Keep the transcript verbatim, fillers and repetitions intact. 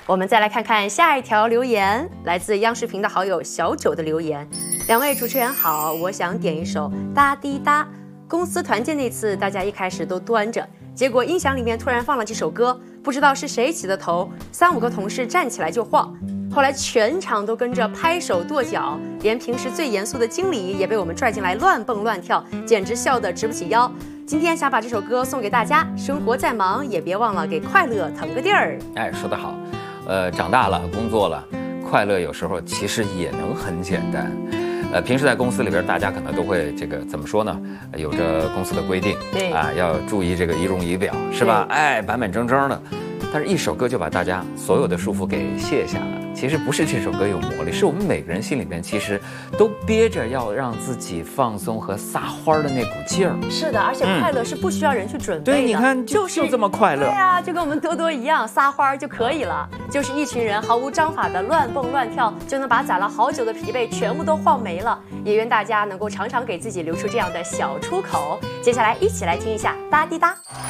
我们再来看看下一条留言，来自央视频的好友小九的留言。两位主持人好，我想点一首《哒滴哒》。公司团建那次，大家一开始都端着，结果音响里面突然放了这首歌，不知道是谁起的头，三五个同事站起来就晃。后来全场都跟着拍手跺脚，连平时最严肃的经理也被我们拽进来乱蹦乱跳，简直笑得直不起腰。今天想把这首歌送给大家，生活再忙也别忘了给快乐腾个地儿。 哎，说得好，呃，长大了，工作了，快乐有时候其实也能很简单。呃，平时在公司里边，大家可能都会这个怎么说呢？有着公司的规定， 对啊，要注意这个仪容仪表，是吧？哎，板板正正的。但是，一首歌就把大家所有的束缚给卸下了。其实不是这首歌有魔力，是我们每个人心里边其实都憋着要让自己放松和撒欢的那股劲儿。 是的，而且快乐是不需要人去准备的。 对，你看，就就是就这么快乐。 对啊，就跟我们多多一样，撒欢就可以了。就是一群人毫无章法的乱蹦乱跳，就能把攒了好久的疲惫全部都晃没了。也愿大家能够常常给自己留出这样的小出口。接下来一起来听一下《哒滴哒》。